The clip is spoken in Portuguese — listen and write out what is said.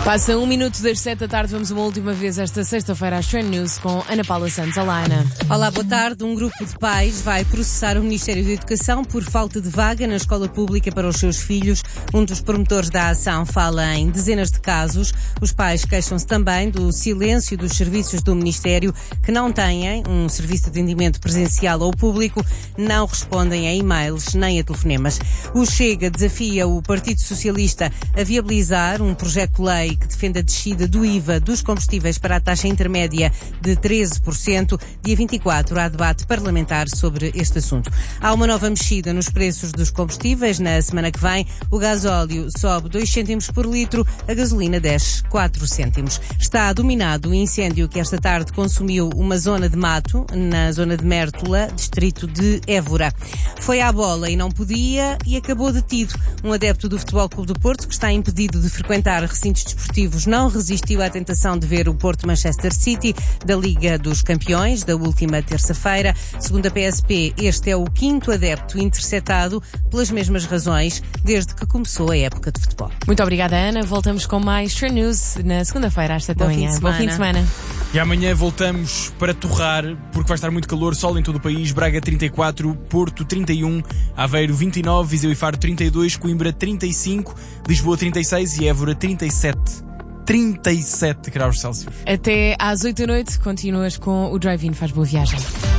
Passa 1 minuto das 7 da tarde, vamos uma última vez esta sexta-feira às Trend News com Ana Paula Santos. Olá, Ana. Olá, boa tarde. Um grupo de pais vai processar o Ministério da Educação por falta de vaga na escola pública para os seus filhos. Um dos promotores da ação fala em dezenas de casos. Os pais queixam-se também do silêncio dos serviços do Ministério, que não têm um serviço de atendimento presencial ao público, não respondem a e-mails nem a telefonemas. O Chega desafia o Partido Socialista a viabilizar um projeto de lei que defende a descida do IVA dos combustíveis para a taxa intermédia de 13%. Dia 24 há debate parlamentar sobre este assunto. Há uma nova mexida nos preços dos combustíveis. Na semana que vem, o gasóleo sobe 2 cêntimos por litro, a gasolina desce 4 cêntimos. Está dominado o incêndio que esta tarde consumiu uma zona de mato, na zona de Mértola, distrito de Évora. Foi à bola e não podia e acabou detido. Um adepto do Futebol Clube do Porto, que está impedido de frequentar recintos desportivos, não resistiu à tentação de ver o Porto-Manchester City da Liga dos Campeões, da última terça-feira. Segundo a PSP, este é o 5º adepto interceptado pelas mesmas razões desde que começou a época de futebol. Muito obrigada, Ana. Voltamos com mais Trend News na segunda-feira às 7 da manhã. Bom fim de semana. E amanhã voltamos para torrar, porque vai estar muito calor, sol em todo o país. Braga 34, Porto 31, Aveiro 29, Viseu e Faro 32, Coimbra 35, Lisboa 36 e Évora 37. 37 graus Celsius. Até às 8 da noite continuas com o Drive-In. Faz boa viagem.